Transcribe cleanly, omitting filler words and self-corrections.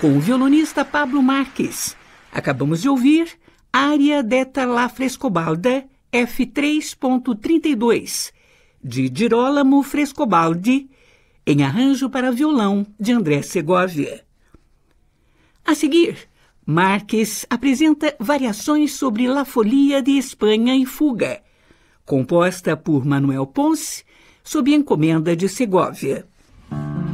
com o violonista Pablo Marques. Acabamos de ouvir Aria detta la Frescobalda, F3.32, de Girolamo Frescobaldi, em arranjo para violão de André Segovia. A seguir, Marques apresenta variações sobre La Folia de Espanha e Fuga, composta por Manuel Ponce, sob encomenda de Segovia.